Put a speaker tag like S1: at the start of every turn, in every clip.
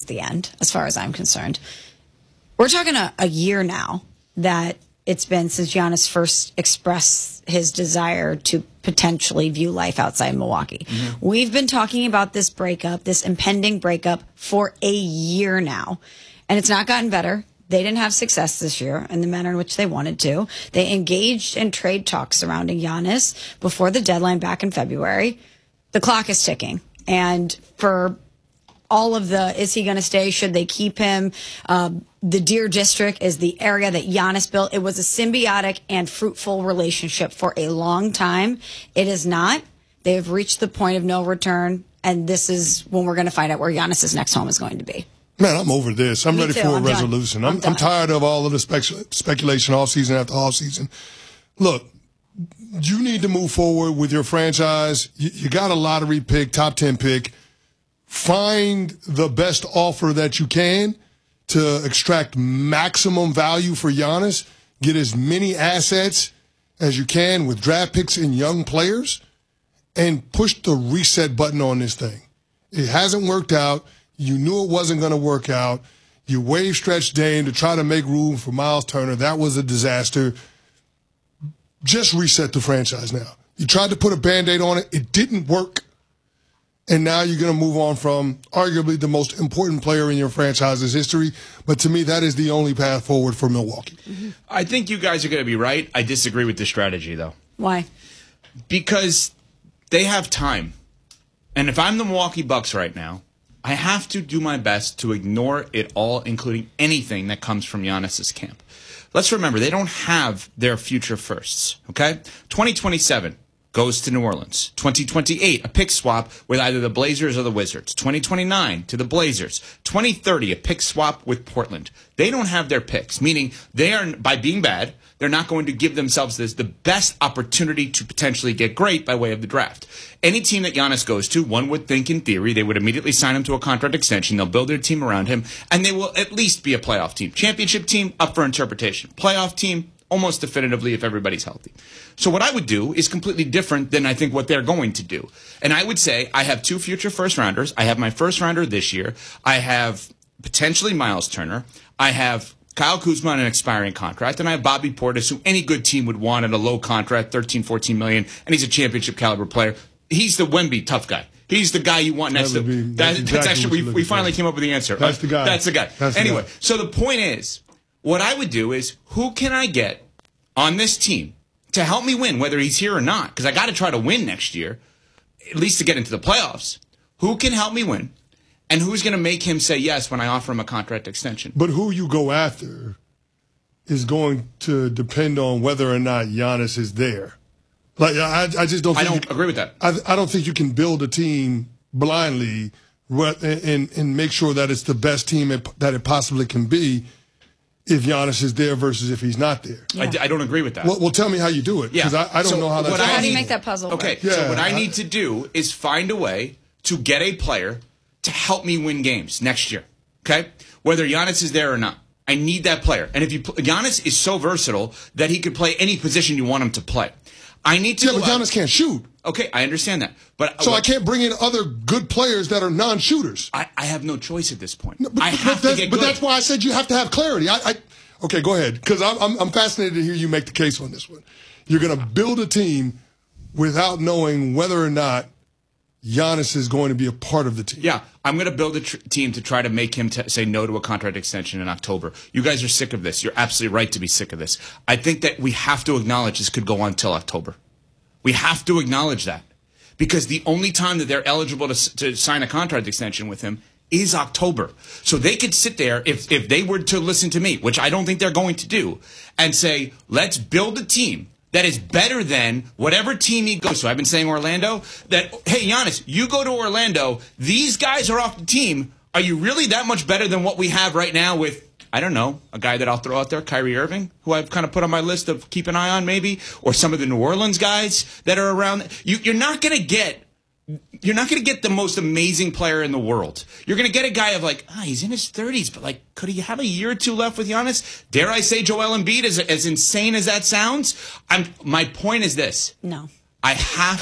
S1: the end, as far as I'm concerned. We're talking a year now that it's been since Giannis first expressed his desire to potentially view life outside Milwaukee. Mm-hmm. We've been talking about this breakup, this impending breakup, for a year now, and it's not gotten better. They didn't have success this year in the manner in which they wanted to. They engaged in trade talks surrounding Giannis before the deadline back in February. The clock is ticking, and for all of the, is he going to stay? Should they keep him? The Deer District is the area that Giannis built. It was a symbiotic and fruitful relationship for a long time. It is not. They have reached the point of no return, and this is when we're going to find out where Giannis's next home is going to be.
S2: Man, I'm over this. I'm ready
S1: too.
S2: for a
S1: I'm
S2: resolution. I'm tired of all of the speculation offseason after offseason. Look, you need to move forward with your franchise. You got a lottery pick, top 10 pick. Find the best offer that you can to extract maximum value for Giannis. Get as many assets as you can with draft picks and young players, and push the reset button on this thing. It hasn't worked out. You knew it wasn't going to work out. You wave stretch Dame to try to make room for Miles Turner. That was a disaster. Just reset the franchise now. You tried to put a Band-Aid on it. It didn't work. And now you're going to move on from arguably the most important player in your franchise's history. But to me, that is the only path forward for Milwaukee.
S3: Mm-hmm. I think you guys are going to be right. I disagree with the strategy, though.
S1: Why?
S3: Because they have time. And if I'm the Milwaukee Bucks right now, I have to do my best to ignore it all, including anything that comes from Giannis's camp. Let's remember, they don't have their future firsts, okay? 2027 goes to New Orleans. 2028, a pick swap with either the Blazers or the Wizards. 2029 to the Blazers. 2030, a pick swap with Portland. They don't have their picks, meaning they are, by being bad, they're not going to give themselves the best opportunity to potentially get great by way of the draft. Any team that Giannis goes to, one would think in theory, they would immediately sign him to a contract extension. They'll build their team around him, and they will at least be a playoff team. Championship team, up for interpretation. Playoff team, almost definitively if everybody's healthy. So what I would do is completely different than I think what they're going to do. And I would say I have 2 future first-rounders. I have my first-rounder this year. I have potentially Miles Turner. I have Kyle Kuzma on an expiring contract, and I have Bobby Portis, who any good team would want at a low contract, $13, $14 million, and he's a championship caliber player. He's the Wemby tough guy. He's the guy you want next to. That's actually we finally came up with the answer.
S2: That's the guy.
S3: That's the guy. Anyway, so the point is, what I would do is, who can I get on this team to help me win, whether he's here or not? Because I got to try to win next year, at least to get into the playoffs. Who can help me win? And who's going to make him say yes when I offer him a contract extension?
S2: But who you go after is going to depend on whether or not Giannis is there. Like I just don't.
S3: I don't agree with that.
S2: I don't think you can build a team blindly and make sure that it's the best team that it possibly can be if Giannis is there versus if he's not there.
S3: Yeah. I don't agree with that.
S2: Well, tell me how you do it, because I don't know how that's.
S1: How do you make that puzzle work?
S3: Okay, so what I need to do is find a way to get a player to help me win games next year, okay? Whether Giannis is there or not. I need that player. And Giannis is so versatile that he could play any position you want him to play. I need to.
S2: Yeah, but Giannis can't shoot.
S3: Okay, I understand that. But
S2: so I can't bring in other good players that are non-shooters.
S3: I have no choice at this point.
S2: No, but,
S3: I have to get good.
S2: But that's why I said you have to have clarity. Okay, go ahead, because I'm fascinated to hear you make the case on this one. You're going to build a team without knowing whether or not Giannis is going to be a part of the team.
S3: Yeah, I'm going to build a team to try to make him say no to a contract extension in October. You guys are sick of this. You're absolutely right to be sick of this. I think that we have to acknowledge this could go on till October. We have to acknowledge that. Because the only time that they're eligible to sign a contract extension with him is October. So they could sit there, if they were to listen to me, which I don't think they're going to do, and say, let's build a team that is better than whatever team he goes to. I've been saying Orlando, that, hey, Giannis, you go to Orlando, these guys are off the team. Are you really that much better than what we have right now with, I don't know, a guy that I'll throw out there, Kyrie Irving, who I've kind of put on my list of keep an eye on maybe, or some of the New Orleans guys that are around. You're not going to get the most amazing player in the world. You're going to get a guy of like, he's in his 30s, but like, could he have a year or two left with Giannis? Dare I say Joel Embiid, as insane as that sounds? My point is this.
S1: No.
S3: I have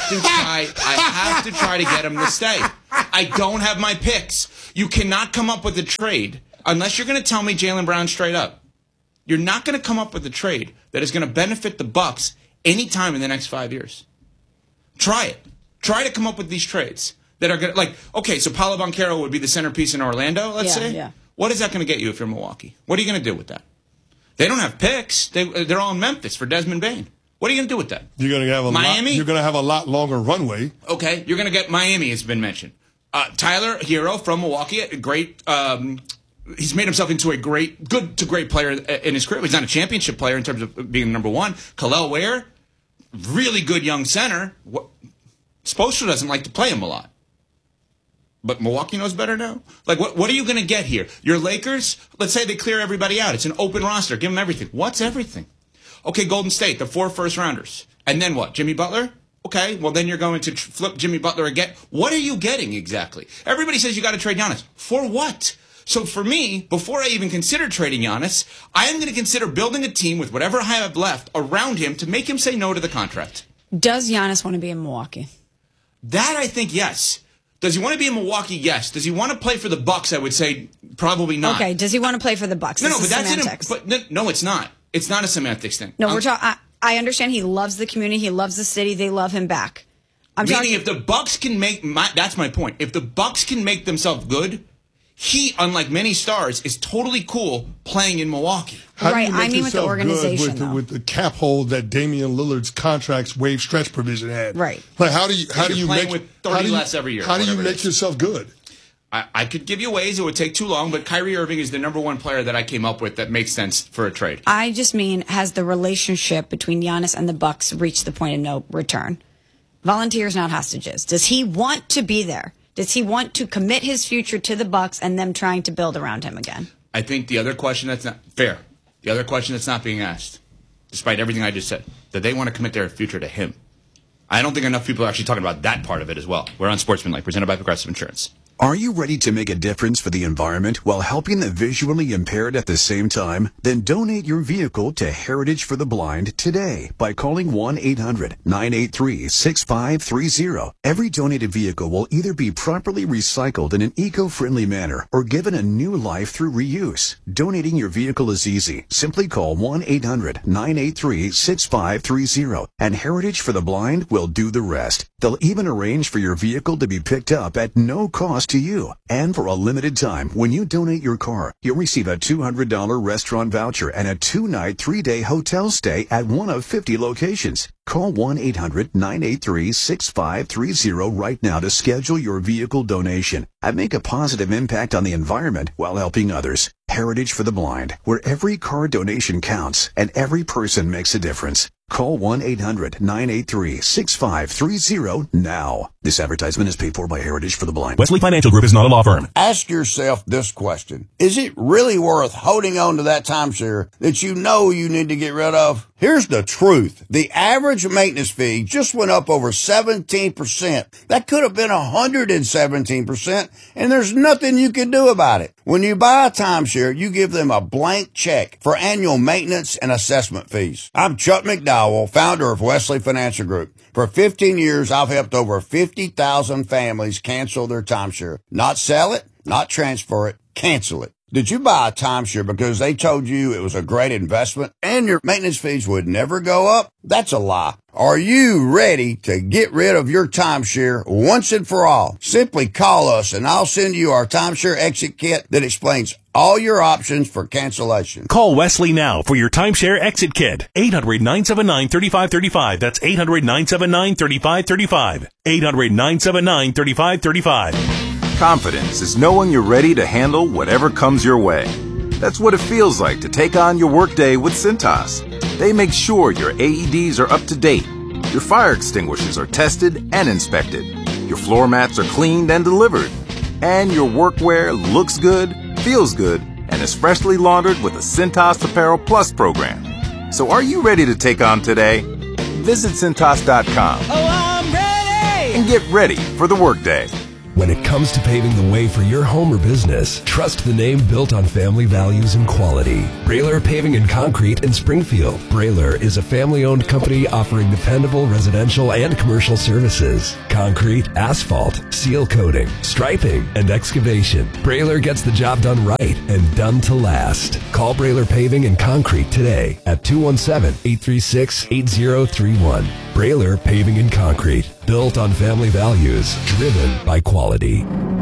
S3: to try to get him to stay. I don't have my picks. You cannot come up with a trade unless you're going to tell me Jaylen Brown straight up. You're not going to come up with a trade that is going to benefit the Bucks anytime in the next 5 years. Try it. Try to come up with these trades that are going to, like, okay, so Paolo Banchero would be the centerpiece in Orlando, let's say. Yeah. What is that going to get you if you're Milwaukee? What are you going to do with that? They don't have picks. They're all in Memphis for Desmond Bane. What are you going to do with that?
S2: You're going to have Miami. You're going to have a lot longer runway.
S3: Okay, you're going to get Miami has been mentioned. Tyler Hero from Milwaukee, a great. He's made himself into a good to great player in his career. He's not a championship player in terms of being number one. Khalil Ware, really good young center. Spoelstra doesn't like to play him a lot. But Milwaukee knows better now? Like, what are you going to get here? Your Lakers, let's say they clear everybody out. It's an open roster. Give them everything. What's everything? Okay, Golden State, the 4 first-rounders. And then what? Jimmy Butler? Okay, well, then you're going to flip Jimmy Butler again. What are you getting exactly? Everybody says you got to trade Giannis. For what? So for me, before I even consider trading Giannis, I am going to consider building a team with whatever I have left around him to make him say no to the contract.
S1: Does Giannis want to be in Milwaukee?
S3: That, I think, yes. Does he want to be in Milwaukee? Yes. Does he want to play for the Bucks? I would say probably not.
S1: Okay. Does he want to play for the Bucks?
S3: No, but that's semantics. No, it's not. It's not a semantics thing.
S1: No, we're talking. I understand he loves the community. He loves the city. They love him back.
S3: Meaning, if the Bucks can that's my point. If the Bucks can make themselves good, he, unlike many stars, is totally cool playing in Milwaukee.
S1: Right. I mean, with the organization,
S2: with the cap hold that Damian Lillard's contract's waive stretch provision had.
S1: Right.
S2: Like, how do you
S3: make with 30 less every year?
S2: How do you make yourself good?
S3: I could give you ways. It would take too long, but Kyrie Irving is the number one player that I came up with that makes sense for a trade.
S1: I just mean, has the relationship between Giannis and the Bucks reached the point of no return? Volunteers, not hostages. Does he want to be there? Does he want to commit his future to the Bucks and them trying to build around him again?
S3: I think the other question that's not fair, the other question that's not being asked, despite everything I just said, that they want to commit their future to him. I don't think enough people are actually talking about that part of it as well. We're on Sportsmanlike, presented by Progressive Insurance.
S4: Are you ready to make a difference for the environment while helping the visually impaired at the same time? Then donate your vehicle to Heritage for the Blind today by calling 1-800-983-6530. Every donated vehicle will either be properly recycled in an eco-friendly manner or given a new life through reuse. Donating your vehicle is easy. Simply call 1-800-983-6530 and Heritage for the Blind will do the rest. They'll even arrange for your vehicle to be picked up at no cost to you. And for a limited time, when you donate your car, you'll receive a $200 restaurant voucher and a 2-night, 3-day hotel stay at one of 50 locations. Call 1-800-983-6530 right now to schedule your vehicle donation and make a positive impact on the environment while helping others. Heritage for the Blind, where every car donation counts and every person makes a difference. Call 1-800-983-6530 now. This advertisement is paid for by Heritage for the Blind.
S5: Wesley Financial Group is not a law firm.
S6: Ask yourself this question. Is it really worth holding on to that timeshare that you know you need to get rid of? Here's the truth. The average maintenance fee just went up over 17%. That could have been 117%, and there's nothing you can do about it. When you buy a timeshare, you give them a blank check for annual maintenance and assessment fees. I'm Chuck McDowell, founder of Wesley Financial Group. For 15 years, I've helped over 50,000 families cancel their timeshare. Not sell it, not transfer it, cancel it. Did you buy a timeshare because they told you it was a great investment and your maintenance fees would never go up? That's a lie. Are you ready to get rid of your timeshare once and for all? Simply call us and I'll send you our timeshare exit kit that explains all your options for cancellation.
S5: Call Wesley now for your timeshare exit kit. 800-979-3535. That's 800-979-3535. 800-979-3535.
S7: Confidence is knowing you're ready to handle whatever comes your way. That's what it feels like to take on your workday with Cintas. They make sure your AEDs are up to date, your fire extinguishers are tested and inspected, your floor mats are cleaned and delivered, and your workwear looks good, feels good, and is freshly laundered with a Cintas Apparel Plus program. So are you ready to take on today? Visit Cintas.com.
S8: Oh, I'm ready!
S7: And get ready for the workday.
S8: When it comes to paving the way for your home or business, trust the name built on family values and quality. Brailer Paving and Concrete in Springfield. Brailer is a family-owned company offering dependable residential and commercial services. Concrete, asphalt, seal coating, striping, and excavation. Brailer gets the job done right and done to last. Call Brailer Paving and Concrete today at 217-836-8031. Brailer Paving and Concrete. Built on family values, driven by quality.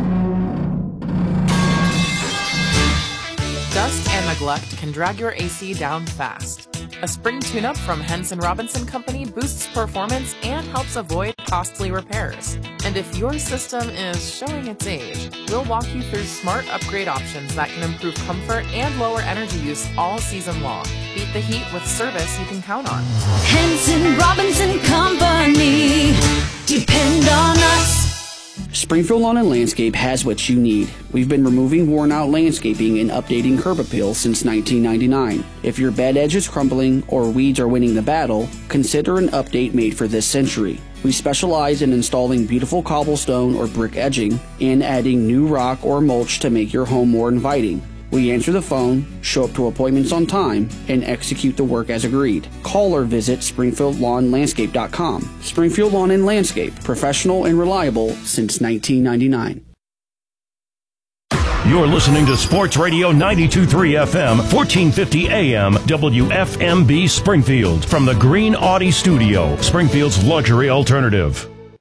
S9: Dust and neglect can drag your AC down fast. A spring tune-up from Henson Robinson Company boosts performance and helps avoid costly repairs. And if your system is showing its age, we'll walk you through smart upgrade options that can improve comfort and lower energy use all season long. Beat the heat with service you can count on.
S10: Henson Robinson Company. Depend on us.
S11: Springfield Lawn and Landscape has what you need. We've been removing worn-out landscaping and updating curb appeal since 1999. If your bed edge is crumbling or weeds are winning the battle, consider an update made for this century. We specialize in installing beautiful cobblestone or brick edging and adding new rock or mulch to make your home more inviting. We answer the phone, show up to appointments on time, and execute the work as agreed. Call or visit SpringfieldLawnLandscape.com. Springfield Lawn and Landscape, professional and reliable since 1999.
S5: You're listening to Sports Radio 92.3 FM, 1450 AM, WFMB Springfield. From the Green Audi Studio, Springfield's luxury alternative.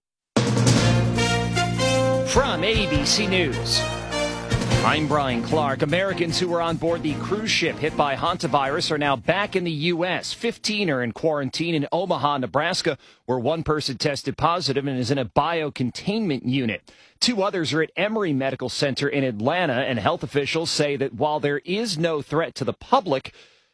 S12: From ABC News, I'm Brian Clark. Americans who were on board the cruise ship hit by hantavirus are now back in the U.S. 15 are in quarantine in Omaha, Nebraska, where one person tested positive and is in a biocontainment unit. 2 others are at Emory Medical Center in Atlanta, and health officials say that while there is no threat to the public,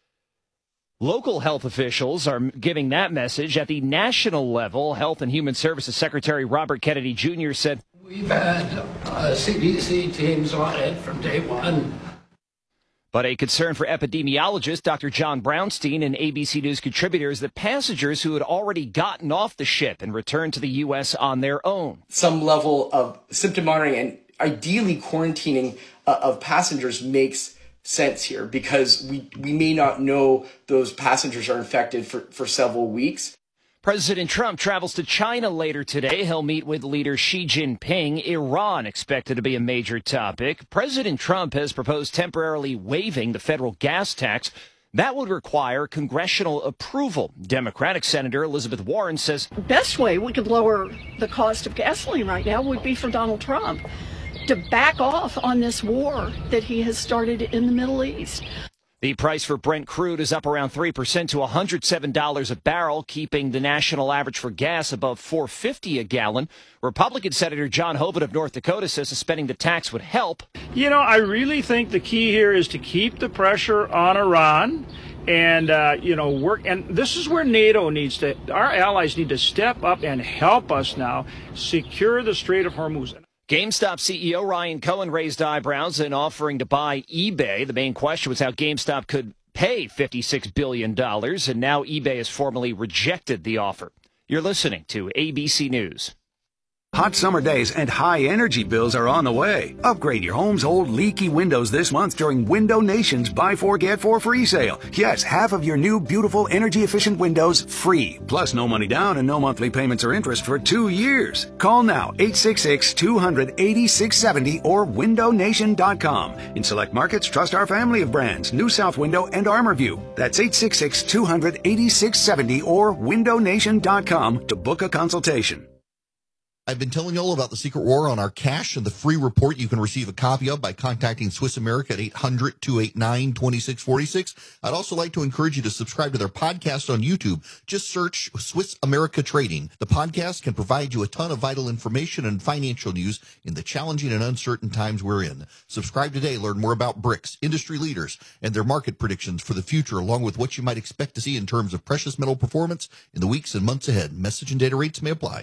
S12: local health officials are giving that message. At the national level, Health and Human Services Secretary Robert Kennedy Jr. said,
S13: "We've had CDC teams on it from day one."
S12: But a concern for epidemiologist Dr. John Brownstein and ABC News contributors that passengers who had already gotten off the ship and returned to the U.S. on their own.
S14: Some level of symptom monitoring and ideally quarantining of passengers makes sense here because we may not know those passengers are infected for several weeks.
S12: President Trump travels to China later today. He'll meet with leader Xi Jinping. Iran expected to be a major topic. President Trump has proposed temporarily waiving the federal gas tax. That would require congressional approval. Democratic Senator Elizabeth Warren says
S15: the best way we could lower the cost of gasoline right now would be for Donald Trump to back off on this war that he has started in the Middle East.
S12: The price for Brent crude is up around 3% to $107 a barrel, keeping the national average for gas above $4.50 a gallon. Republican Senator John Hoeven of North Dakota says suspending the tax would help.
S16: You know, I really think the key here is to keep the pressure on Iran and, work. And this is where NATO our allies need to step up and help us now secure the Strait of Hormuz.
S12: GameStop CEO Ryan Cohen raised eyebrows in offering to buy eBay. The main question was how GameStop could pay $56 billion, and now eBay has formally rejected the offer. You're listening to ABC News.
S4: Hot summer days and high energy bills are on the way. Upgrade your home's old leaky windows this month during Window Nation's Buy 4 Get 4 free sale. Yes, half of your new beautiful energy efficient windows free. Plus no money down and no monthly payments or interest for 2 years. Call now 866-200-8670 or windownation.com. In select markets, trust our family of brands, New South Window and ArmorView. That's 866-200-8670 or windownation.com to book a consultation.
S17: I've been telling you all about the secret war on our cash and the free report you can receive a copy of by contacting Swiss America at 800-289-2646. I'd also like to encourage you to subscribe to their podcast on YouTube. Just search Swiss America Trading. The podcast can provide you a ton of vital information and financial news in the challenging and uncertain times we're in. Subscribe today. Learn more about BRICS, industry leaders, and their market predictions for the future, along with what you might expect to see in terms of precious metal performance in the weeks and months ahead. Message and data rates may apply.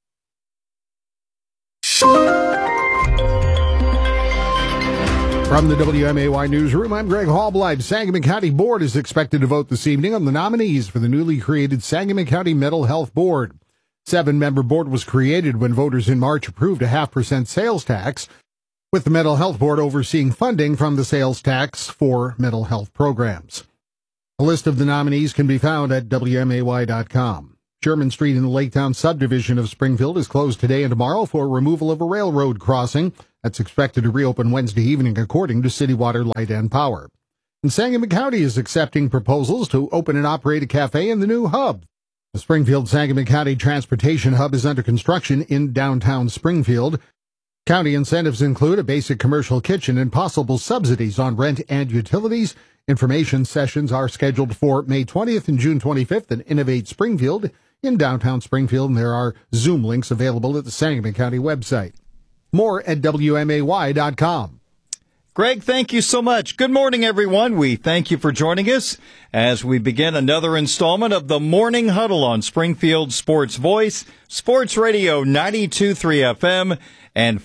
S18: From the WMAY Newsroom, I'm Greg Hallblight. Sangamon County Board is expected to vote this evening on the nominees for the newly created Sangamon County Mental Health Board. 7-member board was created when voters in March approved a 0.5% sales tax, with the Mental Health Board overseeing funding from the sales tax for mental health programs. A list of the nominees can be found at WMAY.com. Sherman Street in the Laketown subdivision of Springfield is closed today and tomorrow for removal of a railroad crossing that's expected to reopen Wednesday evening, according to City Water, Light and Power. And Sangamon County is accepting proposals to open and operate a cafe in the new hub. The Springfield-Sangamon County Transportation Hub is under construction in downtown Springfield. County incentives include a basic commercial kitchen and possible subsidies on rent and utilities. Information sessions are scheduled for May 20th and June 25th at Innovate Springfield in downtown Springfield, and there are Zoom links available at the Sangamon County website. More at WMAY.com.
S19: Greg, thank you so much. Good morning, everyone. We thank you for joining us as we begin another installment of the Morning Huddle on Springfield Sports Voice, Sports Radio 92.3 FM and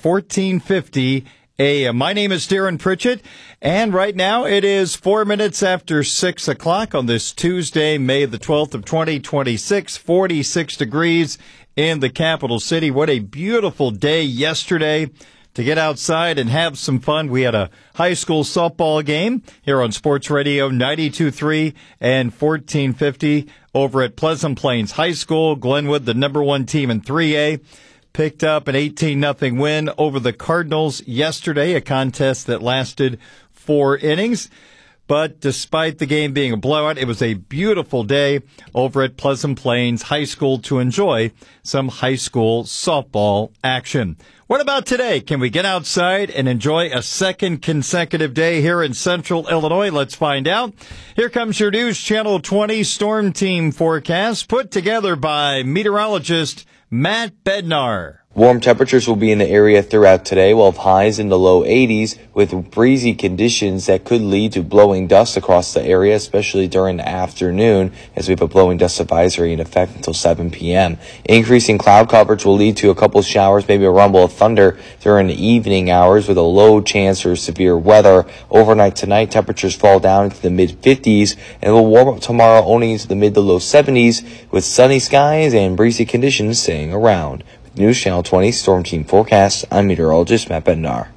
S19: 1450 AM. My name is Darren Pritchett, and right now it is 4 minutes after 6 o'clock on this Tuesday, May the 12th of 2026, 46 degrees in the capital city. What a beautiful day yesterday to get outside and have some fun. We had a high school softball game here on Sports Radio 92.3 and 1450 over at Pleasant Plains High School. Glenwood, the number one team in 3A, picked up an 18-0 win over the Cardinals yesterday, a contest that lasted 4 innings. But despite the game being a blowout, it was a beautiful day over at Pleasant Plains High School to enjoy some high school softball action. What about today? Can we get outside and enjoy a second consecutive day here in central Illinois? Let's find out. Here comes your News Channel 20 Storm Team forecast put together by meteorologist Matt Bednar.
S20: Warm temperatures will be in the area throughout today, while highs in the low 80s with breezy conditions that could lead to blowing dust across the area, especially during the afternoon, as we have a blowing dust advisory in effect until 7 p.m. Increasing cloud coverage will lead to a couple showers, maybe a rumble of thunder during the evening hours with a low chance for severe weather. Overnight tonight, temperatures fall down into the mid-50s and will warm up tomorrow only into the mid to low 70s with sunny skies and breezy conditions staying around. News Channel 20 Storm Team Forecast, I'm meteorologist Matt Bednar.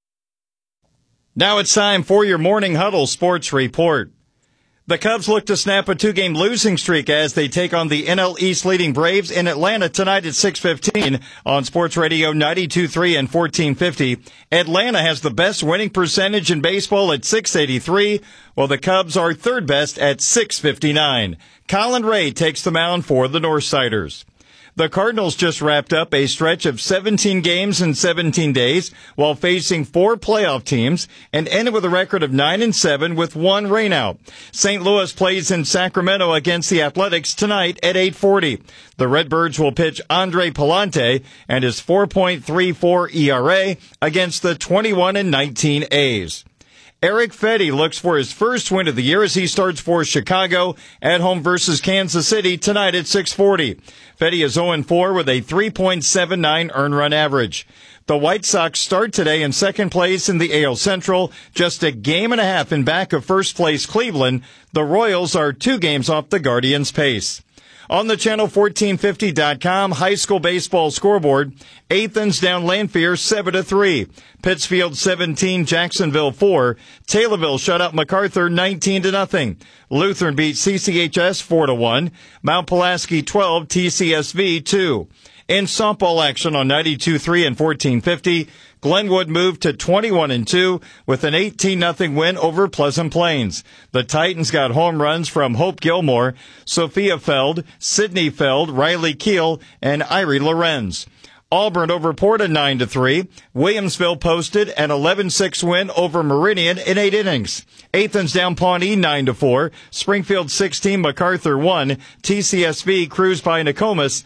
S19: Now it's time for your Morning Huddle Sports Report. The Cubs look to snap a 2-game losing streak as they take on the NL East leading Braves in Atlanta tonight at 6:15 on Sports Radio 92.3 and 1450. Atlanta has the best winning percentage in baseball at .683, while the Cubs are third best at .659. Colin Ray takes the mound for the Northsiders. The Cardinals just wrapped up a stretch of 17 games in 17 days while facing 4 playoff teams and ended with a record of 9-7 with 1 rainout. St. Louis plays in Sacramento against the Athletics tonight at 8:40. The Redbirds will pitch Andre Palante and his 4.34 ERA against the 21-19 A's. Eric Fedde looks for his first win of the year as he starts for Chicago at home versus Kansas City tonight at 6:40. Fedde is 0-4 with a 3.79 earned run average. The White Sox start today in second place in the AL Central, just a game and a half in back of first place Cleveland. The Royals are 2 games off the Guardians' pace. On the Channel 1450.com high school baseball scoreboard, Athens down Lanphier 7-3. Pittsfield 17, Jacksonville 4. Taylorville shut out MacArthur 19-0. Lutheran beat CCHS 4-1. Mount Pulaski 12, TCSV 2. In softball action on 92.3 and 1450, Glenwood moved to 21-2 with an 18-0 win over Pleasant Plains. The Titans got home runs from Hope Gilmore, Sophia Feld, Sydney Feld, Riley Keel, and Irie Lorenz. Auburn over Porta 9-3. Williamsville posted an 11-6 win over Meridian in 8 innings. Athens down Pawnee 9-4. Springfield 16, MacArthur 1. TCSV cruised by Nokomis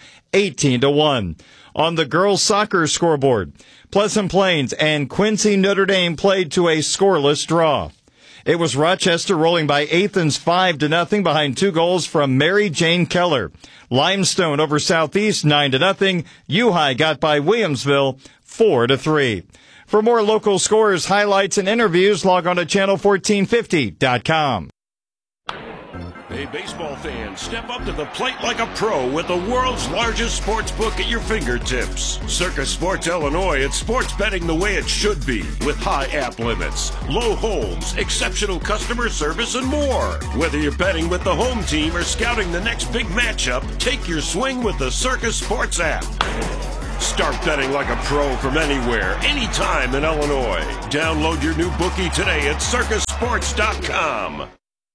S19: 18-1. On the girls' soccer scoreboard, Pleasant Plains and Quincy Notre Dame played to a scoreless draw. It was Rochester rolling by Athens 5-0 behind 2 goals from Mary Jane Keller. Limestone over Southeast 9-0. U-High got by Williamsville 4-3. For more local scores, highlights, and interviews, log on to channel1450.com.
S21: Hey, baseball fans, step up to the plate like a pro with the world's largest sports book at your fingertips. Circus Sports Illinois, it's sports betting the way it should be, with high app limits, low holds, exceptional customer service, and more. Whether you're betting with the home team or scouting the next big matchup, take your swing with the Circus Sports app. Start betting like a pro from anywhere, anytime in Illinois. Download your new bookie today at circusports.com.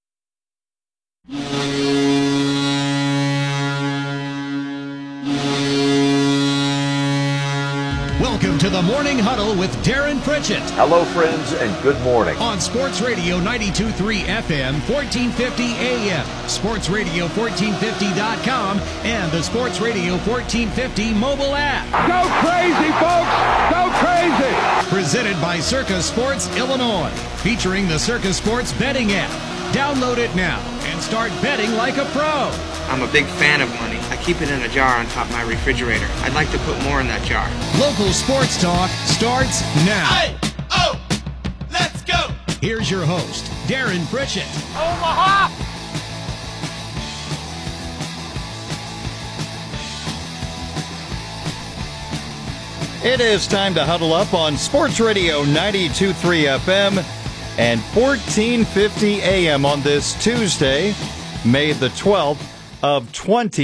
S22: Welcome to the Morning Huddle with Darren Pritchett.
S23: Hello, friends, and good morning.
S22: On Sports Radio 92.3 FM, 1450 AM, sportsradio1450.com, and the Sports Radio 1450 mobile app.
S24: Go crazy, folks! Go crazy!
S22: Presented by Circus Sports Illinois, featuring the Circus Sports betting app. Download it now and start betting like a pro.
S25: I'm a big fan of money. I keep it in a jar on top of my refrigerator. I'd like to put more in that jar.
S22: Local sports talk starts now.
S24: Hey! Oh! Let's go!
S22: Here's your host, Darren Pritchett.
S24: Omaha!
S19: It is time to huddle up on Sports Radio 92.3 FM and 1450 AM on this Tuesday, May the 12th. Of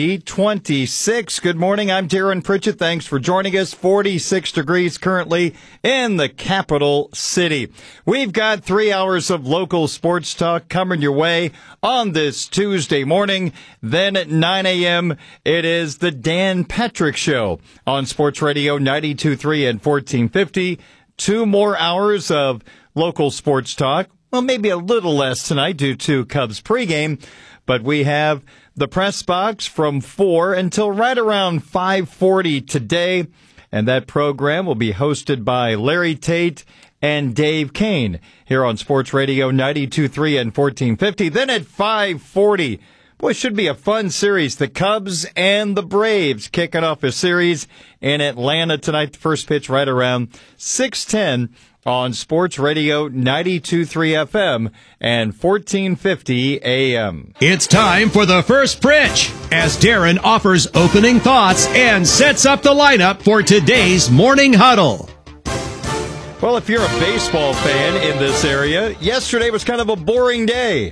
S19: 2026. Good morning. I'm Darren Pritchett. Thanks for joining us. 46 degrees currently in the capital city. We've got 3 hours of local sports talk coming your way on this Tuesday morning. Then at 9 a.m., it is the Dan Patrick Show on Sports Radio 92.3 and 1450. 2 more hours of local sports talk. Well, maybe a little less tonight due to Cubs pregame, but we have the press box from 4 until right around 5:40 today. And that program will be hosted by Larry Tate and Dave Kane here on Sports Radio 92.3 and 1450. Then at 5:40, boy, it should be a fun series. The Cubs and the Braves kicking off a series in Atlanta tonight. The first pitch right around 6:10. On Sports Radio 92.3 FM and 1450 AM.
S22: It's time for the first pitch as Darren offers opening thoughts and sets up the lineup for today's Morning Huddle.
S19: Well, if you're a baseball fan in this area, yesterday was kind of a boring day.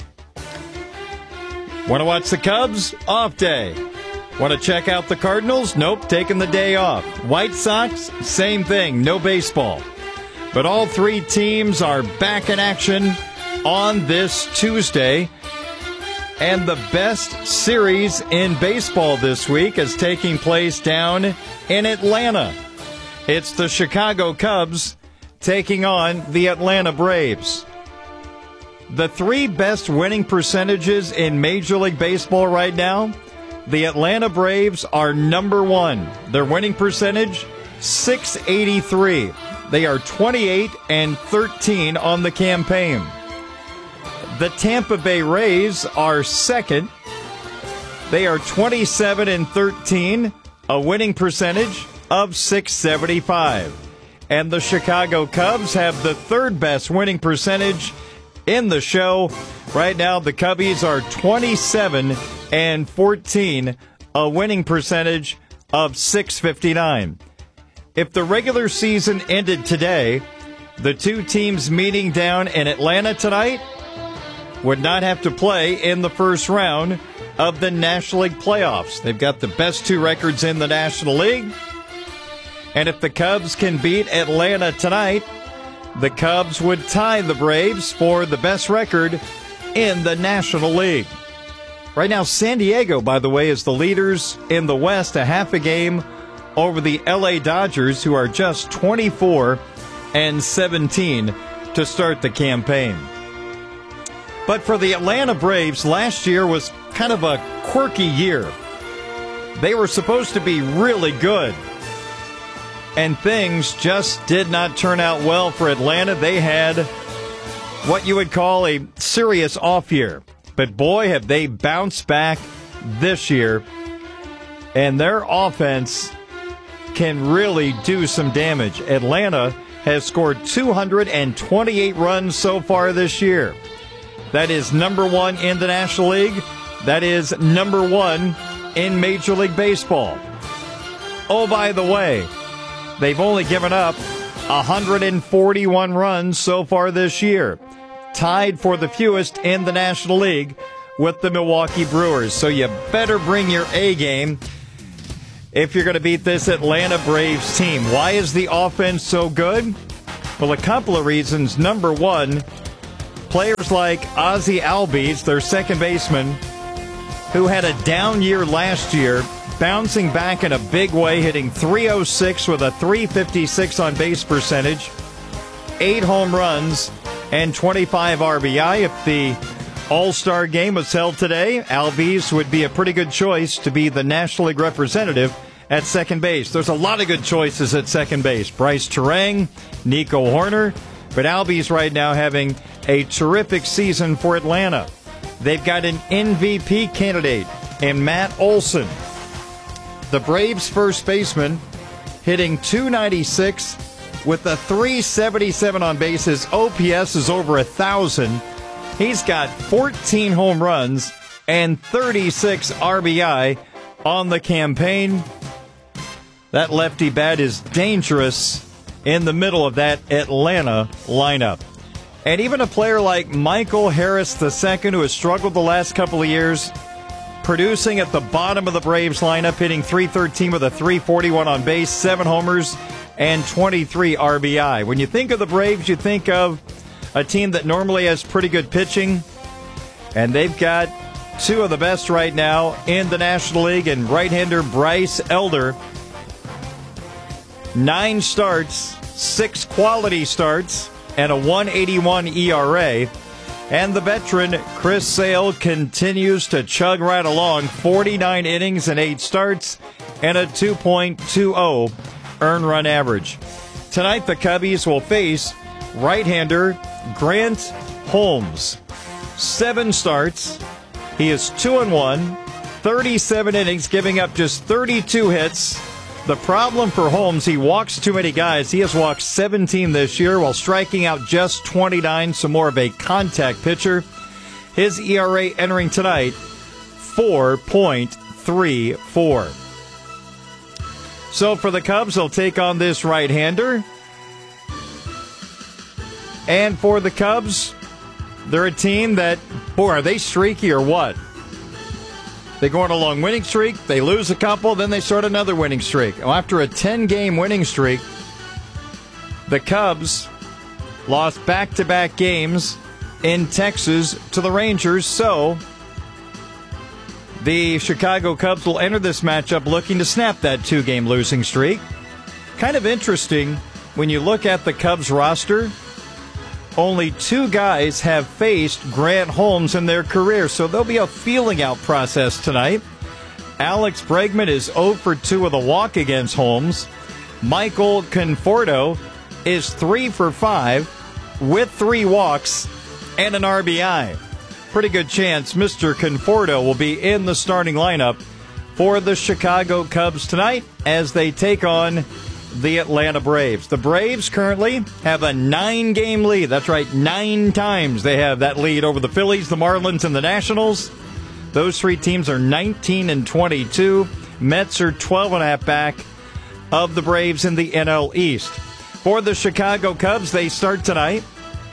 S19: Want to watch the Cubs? Off day. Want to check out the Cardinals? Nope, taking the day off. White Sox? Same thing, no baseball. But all three teams are back in action on this Tuesday. And the best series in baseball this week is taking place down in Atlanta. It's the Chicago Cubs taking on the Atlanta Braves. The 3 best winning percentages in Major League Baseball right now, the Atlanta Braves are number 1. Their winning percentage, .683. They are 28-13 on the campaign. The Tampa Bay Rays are second. They are 27-13, a winning percentage of .675. And the Chicago Cubs have the 3rd best winning percentage in the show. Right now, the Cubbies are 27-14, a winning percentage of .659. If the regular season ended today, the 2 teams meeting down in Atlanta tonight would not have to play in the first round of the National League playoffs. They've got the best 2 records in the National League. And if the Cubs can beat Atlanta tonight, the Cubs would tie the Braves for the best record in the National League. Right now, San Diego, by the way, is the leaders in the West, a half a game over the LA Dodgers, who are just 24-17 to start the campaign. But for the Atlanta Braves, last year was kind of a quirky year. They were supposed to be really good, and things just did not turn out well for Atlanta. They had what you would call a serious off year. But boy, have they bounced back this year, and their offense can really do some damage. Atlanta has scored 228 runs so far this year. That is number 1 in the National League. That is number 1 in Major League Baseball. Oh, by the way, they've only given up 141 runs so far this year, tied for the fewest in the National League with the Milwaukee Brewers. So you better bring your A game if you're going to beat this Atlanta Braves team. Why is the offense so good? Well, a couple of reasons. Number 1, players like Ozzie Albies, their second baseman, who had a down year last year, bouncing back in a big way, hitting .306 with a .356 on base percentage, 8 home runs, and 25 RBI. If the All-Star game was held today, Albies would be a pretty good choice to be the National League representative at second base. There's a lot of good choices at second base. Bryce Terang, Nico Horner, but Albies right now having a terrific season for Atlanta. They've got an MVP candidate in Matt Olson. The Braves' first baseman hitting .296 with a .377 on base. His OPS is over 1,000. He's got 14 home runs and 36 RBI on the campaign. That lefty bat is dangerous in the middle of that Atlanta lineup. And even a player like Michael Harris II, who has struggled the last couple of years, producing at the bottom of the Braves lineup, hitting .313 with a .341 on base, 7 homers, and 23 RBI. When you think of the Braves, you think of a team that normally has pretty good pitching, and they've got 2 of the best right now in the National League, and right-hander Bryce Elder. 9 starts, 6 quality starts, and a 1.81 ERA. And the veteran Chris Sale continues to chug right along, 49 innings and 8 starts, and a 2.20 earned run average. Tonight, the Cubbies will face right-hander Grant Holmes. 7 starts. He is 2-1, 37 innings, giving up just 32 hits. The problem for Holmes, he walks too many guys. He has walked 17 this year while striking out just 29, so more of a contact pitcher. His ERA entering tonight, 4.34. So for the Cubs, they'll take on this right-hander. And for the Cubs, they're a team that, boy, are they streaky or what? They go on a long winning streak, they lose a couple, then they start another winning streak. Well, after a 10-game winning streak, the Cubs lost back-to-back games in Texas to the Rangers, so the Chicago Cubs will enter this matchup looking to snap that 2-game losing streak. Kind of interesting when you look at the Cubs roster. Only 2 guys have faced Grant Holmes in their career, so there'll be a feeling out process tonight. Alex Bregman is 0 for 2 with a walk against Holmes. Michael Conforto is 3 for 5 with 3 walks and an RBI. Pretty good chance Mr. Conforto will be in the starting lineup for the Chicago Cubs tonight as they take on the Atlanta Braves. The Braves currently have a 9-game lead. That's right, 9 times they have that lead over the Phillies, the Marlins, and the Nationals. Those 3 teams are 19 and 22. Mets are 12.5 back of the Braves in the NL East. For the Chicago Cubs, they start tonight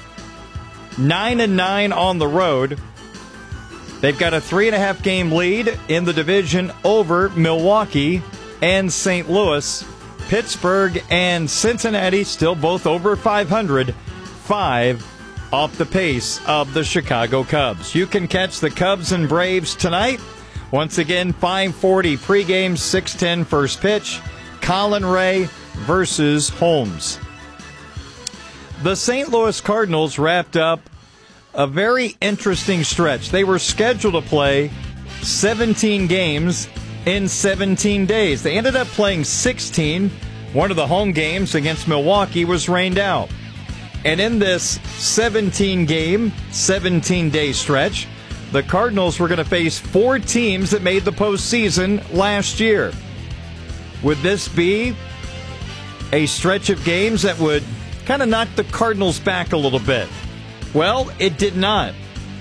S19: 9-9 on the road. They've got a 3.5-game lead in the division over Milwaukee and St. Louis. Pittsburgh and Cincinnati still both over 500, 5 off the pace of the Chicago Cubs. You can catch the Cubs and Braves tonight. Once again, 5:40 pregame, 6:10 first pitch. Colin Ray versus Holmes. The St. Louis Cardinals wrapped up a very interesting stretch. They were scheduled to play 17 games in 17 days. They ended up playing 16. One of the home games against Milwaukee was rained out. And in this 17-game, 17-day stretch, the Cardinals were going to face 4 teams that made the postseason last year. Would this be a stretch of games that would kind of knock the Cardinals back a little bit? Well, it did not.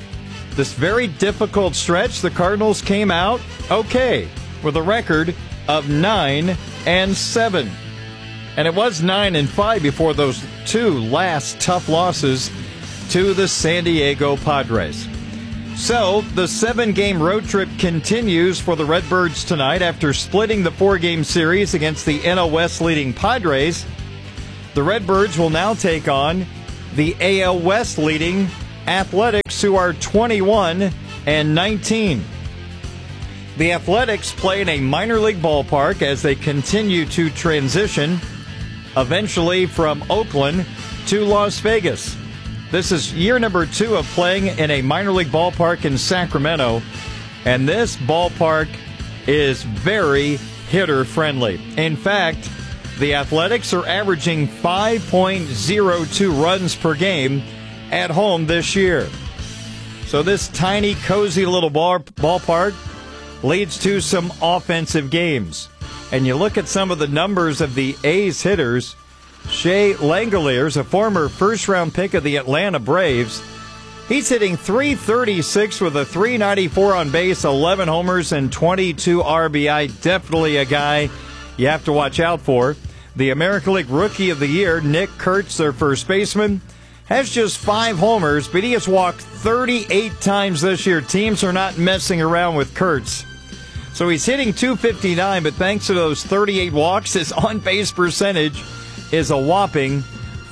S19: this very difficult stretch, the Cardinals came out okay with a record of 9-7. And it was 9-5 before those two last tough losses to the San Diego Padres. So the 7-game road trip continues for the Redbirds tonight after splitting the 4-game series against the NL West leading Padres. The Redbirds will now take on the AL West leading Athletics, who are 21-19. The Athletics play in a minor league ballpark as they continue to transition eventually from Oakland to Las Vegas. This is year number 2 of playing in a minor league ballpark in Sacramento, and this ballpark is very hitter-friendly. In fact, the Athletics are averaging 5.02 runs per game at home this year. So this tiny, cozy little ballpark leads to some offensive games. And you look at some of the numbers of the A's hitters. Shea Langoliers, a former first-round pick of the Atlanta Braves, he's hitting .336 with a .394 on base, 11 homers, and 22 RBI. Definitely a guy you have to watch out for. The American League Rookie of the Year, Nick Kurtz, their first baseman, has just 5 homers, but he has walked 38 times this year. Teams are not messing around with Kurtz. So he's hitting .259, but thanks to those 38 walks, his on-base percentage is a whopping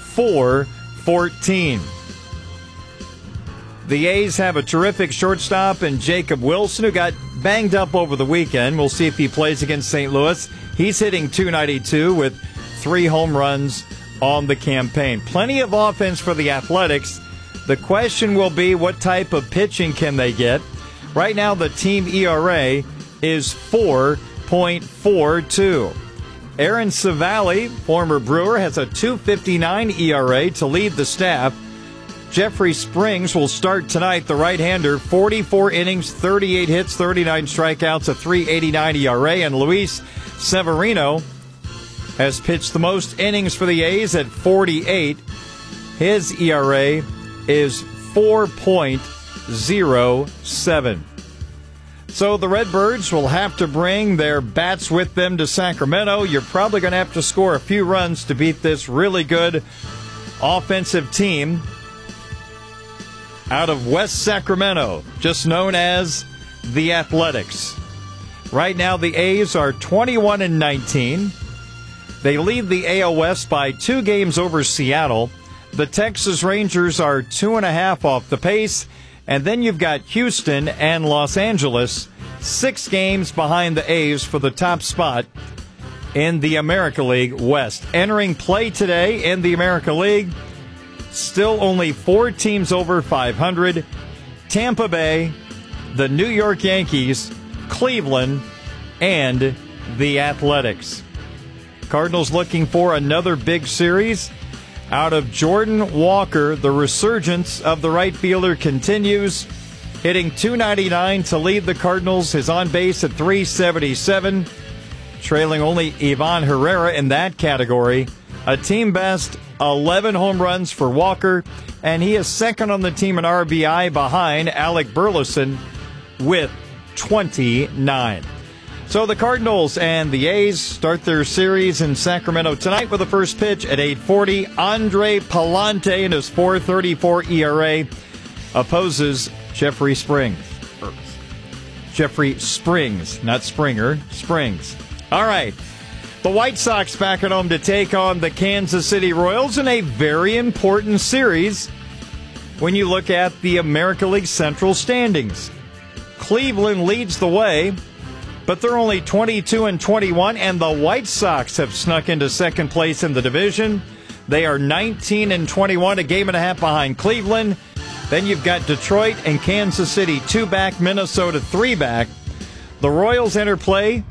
S19: .414. The A's have a terrific shortstop in Jacob Wilson, who got banged up over the weekend. We'll see if he plays against St. Louis. He's hitting .292 with 3 home runs on the campaign. Plenty of offense for the Athletics. The question will be, what type of pitching can they get? Right now, the team ERA is 4.42. Aaron Savali, former Brewer, has a .259 ERA to lead the staff. Jeffrey Springs will start tonight, the right-hander, 44 innings, 38 hits, 39 strikeouts, a .389 ERA. And Luis Severino has pitched the most innings for the A's at 48. His ERA is 4.07. So the Redbirds will have to bring their bats with them to Sacramento. You're probably going to have to score a few runs to beat this really good offensive team out of West Sacramento, just known as the Athletics. Right now, the A's are 21-19. They lead the AL West by 2 games over Seattle. The Texas Rangers are 2.5 off the pace. And then you've got Houston and Los Angeles, 6 games behind the A's for the top spot in the American League West. Entering play today in the American League, still only 4 teams over 500. Tampa Bay, the New York Yankees, Cleveland, and the Athletics. Cardinals looking for another big series out of Jordan Walker. The resurgence of the right fielder continues, hitting .299 to lead the Cardinals. His on base at .377, trailing only Ivan Herrera in that category. A team best 11 home runs for Walker, and he is second on the team in RBI behind Alec Burleson with 29. So the Cardinals and the A's start their series in Sacramento tonight with the first pitch at 8:40. Andre Palante in his .434 ERA opposes Jeffrey Springs. Jeffrey Springs, not Springer, Springs. All right. The White Sox back at home to take on the Kansas City Royals in a very important series when you look at the American League Central standings. Cleveland leads the way, but they're only 22-21, and the White Sox have snuck into second place in the division. They are 19-21, a game and a half behind Cleveland. Then you've got Detroit and Kansas City 2 back, Minnesota 3 back. The Royals enter play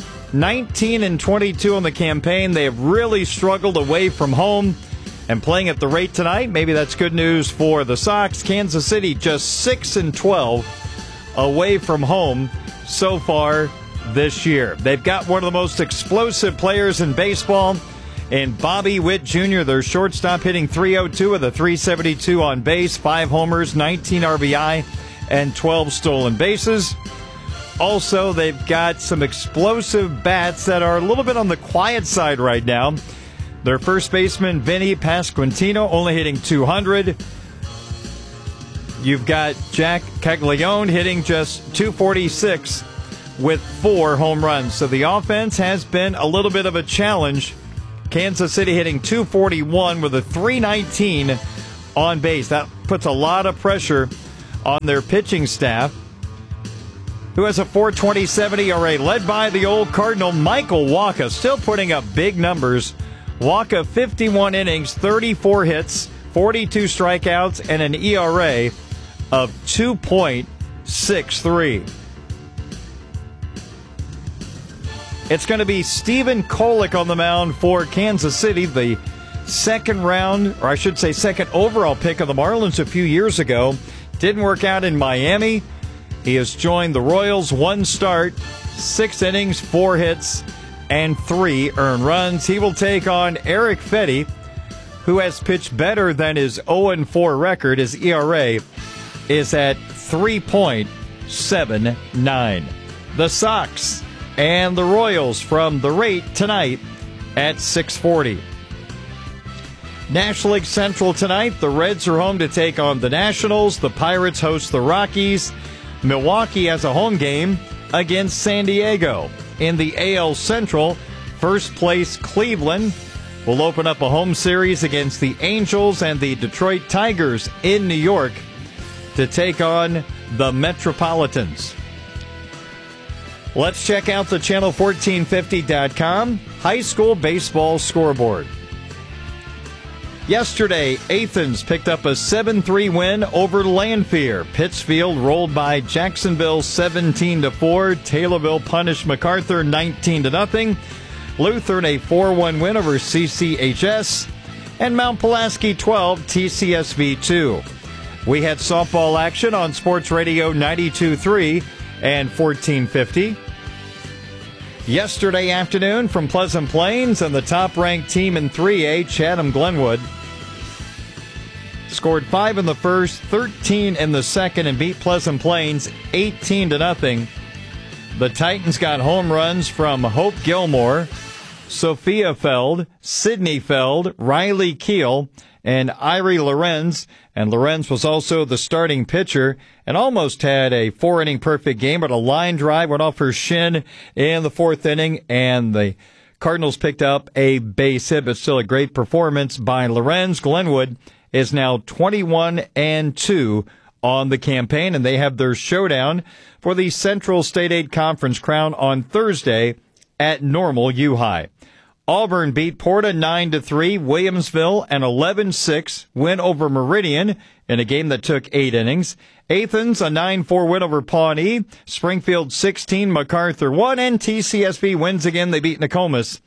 S19: 19-22 on the campaign. They have really struggled away from home, and playing at the rate tonight, maybe that's good news for the Sox. Kansas City just 6-12 away from home so far this year. They've got one of the most explosive players in baseball in Bobby Witt Jr., their shortstop, hitting .302 with a .372 on base, 5 homers, 19 RBI, and 12 stolen bases. Also, they've got some explosive bats that are a little bit on the quiet side right now. Their first baseman, Vinny Pasquantino, only hitting .200. You've got Jack Caglione hitting just .246 with 4 home runs. So the offense has been a little bit of a challenge. Kansas City hitting .241 with a .319 on base. That puts a lot of pressure on their pitching staff, who has a .427 ERA, led by the old Cardinal Michael Wacha, still putting up big numbers. Wacha, 51 innings, 34 hits, 42 strikeouts, and an ERA of 2.63. It's going to be Stephen Kolek on the mound for Kansas City, the second overall pick of the Marlins a few years ago. Didn't work out in Miami. He has joined the Royals, 1 start, 6 innings, 4 hits, and 3 earned runs. He will take on Eric Fetty, who has pitched better than his 0-4 record. His ERA is at 3.79. The Sox and the Royals from the rate tonight at 6:40. National League Central tonight, the Reds are home to take on the Nationals. The Pirates host the Rockies. Milwaukee has a home game against San Diego. In the AL Central, first place Cleveland will open up a home series against the Angels, and the Detroit Tigers in New York to take on the Metropolitans. Let's check out the Channel1450.com high school baseball scoreboard. Yesterday, Athens picked up a 7-3 win over Lanphier. Pittsfield rolled by Jacksonville 17-4. Taylorville punished MacArthur 19-0. Lutheran a 4-1 win over CCHS. And Mount Pulaski 12, TCSV 2. We had softball action on Sports Radio 92.3 and 1450. Yesterday afternoon from Pleasant Plains, and the top-ranked team in 3A, Chatham-Glenwood, scored 5 in the first, 13 in the second, and beat Pleasant Plains 18-0. The Titans got home runs from Hope Gilmore, Sophia Feld, Sydney Feld, Riley Keel, and Irie Lorenz. And Lorenz was also the starting pitcher and almost had a 4-inning perfect game, but a line drive went off her shin in the 4th inning, and the Cardinals picked up a base hit, but still a great performance by Lorenz. Glenwood is now 21-2 on the campaign, and they have their showdown for the Central State 8 Conference crown on Thursday at Normal U-High. Auburn beat Porta 9-3. Williamsville an 11-6 win over Meridian in a game that took 8 innings. Athens a 9-4 win over Pawnee. Springfield 16, MacArthur 1, and TCSV wins again. They beat Nokomis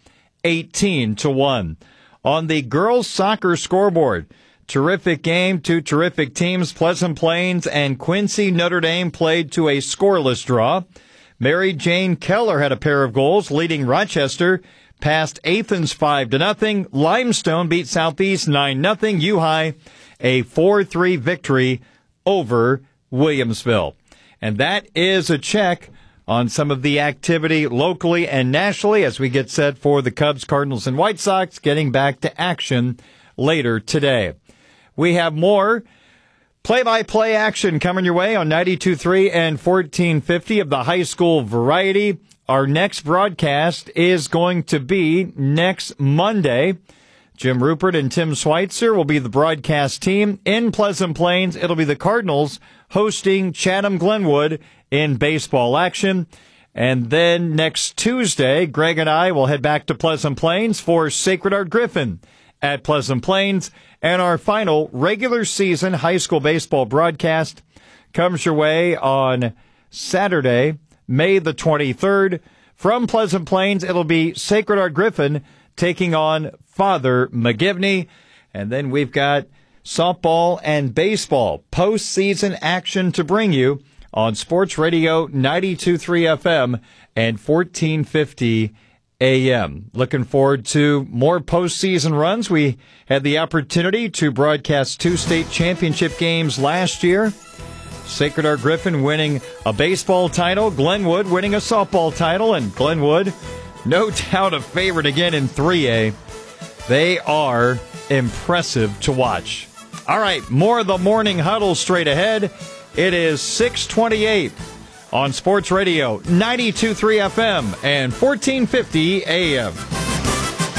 S19: 18-1. On the girls soccer scoreboard, terrific game, 2 terrific teams. Pleasant Plains and Quincy Notre Dame played to a scoreless draw. Mary Jane Keller had a pair of goals, leading Rochester past Athens 5-0. Limestone beat Southeast 9-0. U-High a 4-3 victory over Williamsville. And that is a check on some of the activity locally and nationally as we get set for the Cubs, Cardinals, and White Sox getting back to action later today. We have more play-by-play action coming your way on 92.3 and 1450 of the high school variety. Our next broadcast is going to be next Monday. Jim Rupert and Tim Schweitzer will be the broadcast team in Pleasant Plains. It'll be the Cardinals hosting Chatham-Glenwood in baseball action. And then next Tuesday, Greg and I will head back to Pleasant Plains for Sacred Heart Griffin at Pleasant Plains. And our final regular season high school baseball broadcast comes your way on Saturday, May the 23rd. From Pleasant Plains, it'll be Sacred Heart Griffin taking on Father McGivney. And then we've got softball and baseball postseason action to bring you on Sports Radio 92.3 FM and 1450 AM. Looking forward to more postseason runs. We had the opportunity to broadcast 2 state championship games last year. Sacred Heart Griffin winning a baseball title, Glenwood winning a softball title, and Glenwood, no doubt a favorite again in 3A. They are impressive to watch. All right, more of the Morning Huddle straight ahead. It is 6:28 on Sports Radio 92.3 FM and 1450 AM.